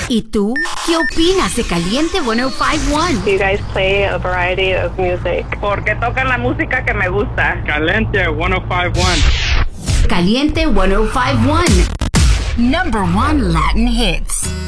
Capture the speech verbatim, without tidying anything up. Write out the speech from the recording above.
¿Y tú? ¿Qué opinas de Caliente ciento cincuenta y uno? You guys play a variety of music. Porque tocan la música que me gusta. Caliente ciento cincuenta y uno. Caliente ciento cincuenta y uno. Number one Latin hits.